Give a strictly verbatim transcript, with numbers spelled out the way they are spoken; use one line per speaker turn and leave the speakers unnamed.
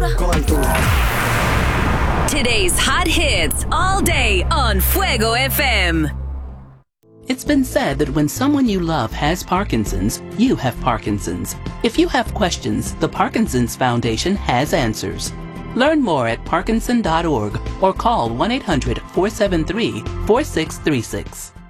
Today's hot hits all day on Fuego F M.
It's been said that when someone you love has Parkinson's, you have Parkinson's. If you have questions, the Parkinson's Foundation has answers. Learn more at parkinson dot org or call one eight hundred four seven three four six three six.